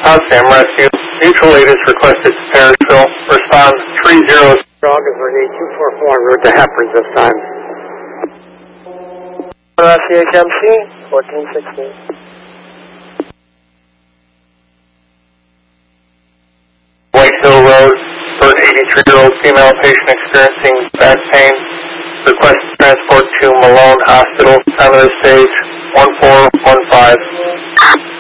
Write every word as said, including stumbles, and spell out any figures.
Potsdam Rescue. Mutual aid is requested to Parrishville. Respond three zero. August thirty-eight two four four en route to Hepburn this time. C H M C, fourteen sixteen. White Hill Road for an eighty-three-year-old female patient experiencing back pain. Request transport to Malone Hospital. Time of the stage one four one five.